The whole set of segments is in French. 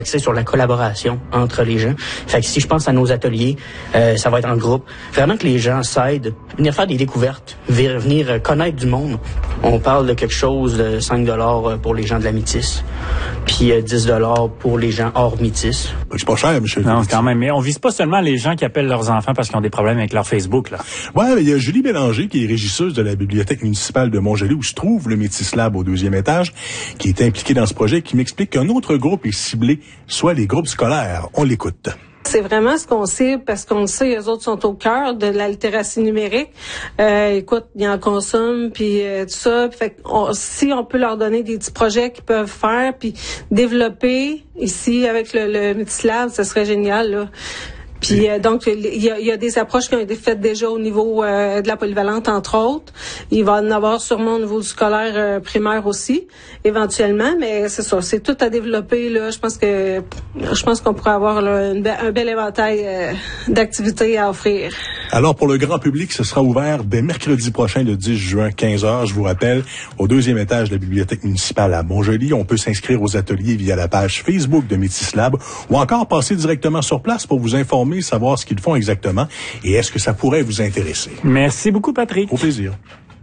C'est sur la collaboration entre les gens. Fait que si je pense à nos ateliers, ça va être en groupe. Vraiment que les gens s'aident, venir faire des découvertes, venir connaître du monde. On parle de quelque chose de 5 $ pour les gens de la métisse, puis 10 $ pour les gens hors métisse. C'est pas cher, Michel. Non, quand même. Mais on vise pas seulement les gens qui appellent leurs enfants parce qu'ils ont des problèmes avec leur Facebook, là. Ouais, mais il y a Julie Bélanger, qui est régisseuse de la bibliothèque municipale de Montgelée, où se trouve le Métis Lab au 2e étage, qui est impliqué dans ce projet, qui m'explique qu'un autre groupe est ciblé, soit les groupes scolaires. On l'écoute. C'est vraiment ce qu'on sait, parce qu'on le sait, eux autres sont au cœur de la littératie numérique. Écoute, ils en consomment, puis tout ça. Fait si on peut leur donner des petits projets qu'ils peuvent faire, puis développer ici avec le Métis Lab, ça serait génial, là. Puis donc, il y a des approches qui ont été faites déjà au niveau de la polyvalente, entre autres. Il va en avoir sûrement au niveau du scolaire primaire aussi, éventuellement, mais c'est ça, c'est tout à développer, là. Je pense qu'on pourrait avoir là, un bel éventail d'activités à offrir. Alors, pour le grand public, ce sera ouvert dès mercredi prochain, le 10 juin, 15h. Je vous rappelle, au 2e étage de la bibliothèque municipale à Montjoly. On peut s'inscrire aux ateliers via la page Facebook de Métis Lab ou encore passer directement sur place pour vous informer, savoir ce qu'ils font exactement et est-ce que ça pourrait vous intéresser. Merci beaucoup, Patrick. Au plaisir.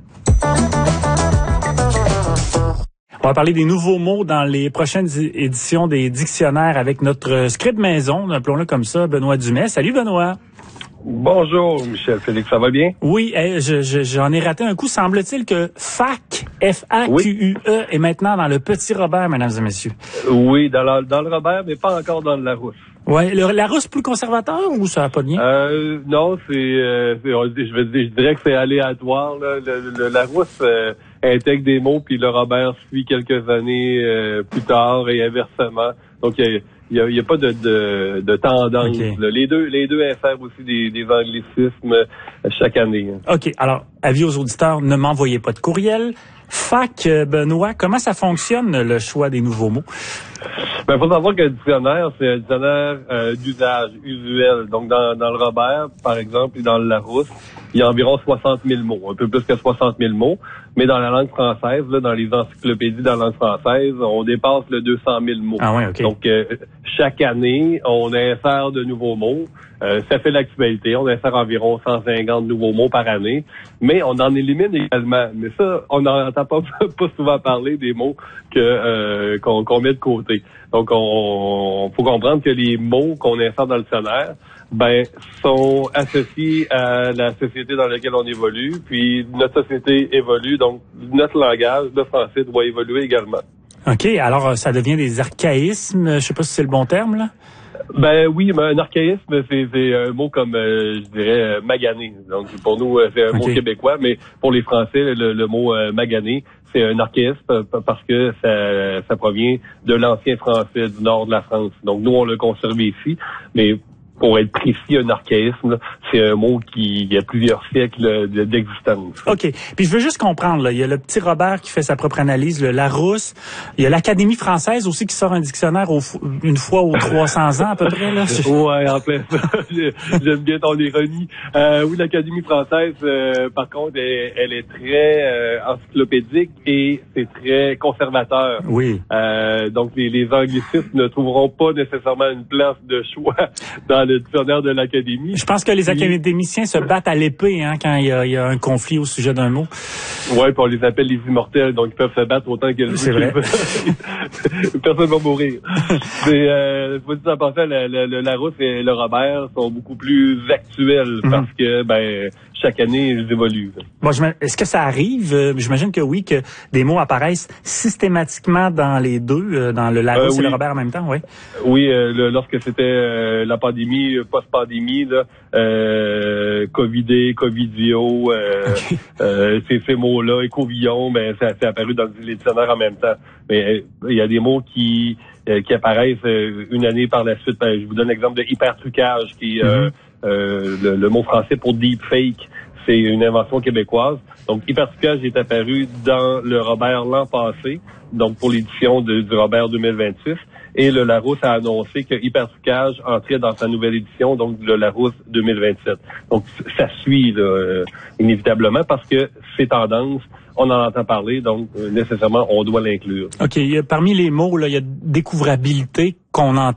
On va parler des nouveaux mots dans les prochaines éditions des dictionnaires avec notre scribe maison, appelons-le comme ça, Benoît Dumais. Salut, Benoît. Bonjour, Michel Félix, ça va bien? Oui, j'en ai raté un coup. Semble-t-il que FAQ, F-A-Q-U-E, est maintenant dans le Petit Robert, mesdames et messieurs. Oui, dans le Robert, mais pas encore dans le Larousse. Ouais, le Larousse plus conservateur ou ça n'a pas de lien? Non, je dirais que c'est aléatoire, là. Le Larousse intègre des mots, puis le Robert suit quelques années plus tard et inversement. Donc, il y a pas de tendance. Okay. Les deux insèrent aussi des anglicismes chaque année. OK. Alors, avis aux auditeurs, ne m'envoyez pas de courriel. FAQ, Benoît, comment ça fonctionne, le choix des nouveaux mots? Ben, faut savoir qu'un dictionnaire, c'est un dictionnaire d'usage usuel. Donc, dans le Robert, par exemple, et dans le Larousse, il y a environ 60 000 mots, un peu plus que 60 000 mots. Mais dans la langue française, là, dans les encyclopédies dans la langue française, on dépasse le 200 000 mots. Ah ouais, OK. Donc, chaque année, on insère de nouveaux mots. Ça fait l'actualité. On insère environ 150 nouveaux mots par année. Mais on en élimine également. Mais ça, on n'en entend pas souvent parler des mots qu'on met de côté. Donc, on faut comprendre que les mots qu'on insère dans le dictionnaire, sont associés à la société dans laquelle on évolue. Puis, notre société évolue. Donc, notre langage, le français, doit évoluer également. OK. Alors, ça devient des archaïsmes. Je sais pas si c'est le bon terme, là. Oui, mais un archaïsme, c'est un mot comme, je dirais, magané. Donc, pour nous, c'est un mot québécois, mais pour les Français, le mot magané, c'est un archaïsme parce que ça provient de l'ancien français du nord de la France. Donc, nous, on l'a conservé ici, mais pour être précis, un archaïsme, là, c'est un mot qui a plusieurs siècles d'existence. OK. Puis je veux juste comprendre, là, il y a le Petit Robert qui fait sa propre analyse, le Larousse, il y a l'Académie française aussi qui sort un dictionnaire une fois aux 300 ans à peu près, là. Ouais, en plein ça. J'aime bien ton ironie. Oui, l'Académie française, par contre, elle est très encyclopédique et c'est très conservateur. Oui. Donc, les anglicismes ne trouveront pas nécessairement une place de choix dans le dictionnaire de l'Académie. Je pense que les académiciens se battent à l'épée quand il y a un conflit au sujet d'un mot. Ouais, puis on les appelle les immortels, donc ils peuvent se battre autant qu'ils veulent. C'est vrai. Personne va mourir. Faut dire en passant, le Larousse et le Robert sont beaucoup plus actuels parce que chaque année, ils évoluent. Bon, est-ce que ça arrive? J'imagine que oui, que des mots apparaissent systématiquement dans les deux, dans le Larousse et le Robert en même temps, oui. Oui, lorsque c'était la pandémie, post-pandémie, là, Covidé, Covidio, ces mots-là, écovillon, c'est apparu dans les dictionnaires en même temps. Mais il y a des mots qui apparaissent une année par la suite. Je vous donne l'exemple de hypertrucage, qui le mot français pour deepfake. C'est une invention québécoise. Donc, hypertrucage est apparu dans le Robert l'an passé, donc pour l'édition du Robert 2026. Et le Larousse a annoncé que Hypertrucage entrait dans sa nouvelle édition, donc le Larousse 2027. Donc, ça suit là, inévitablement parce que c'est tendance. On en entend parler, donc nécessairement, on doit l'inclure. OK. Parmi les mots, là, il y a découvrabilité qu'on entend.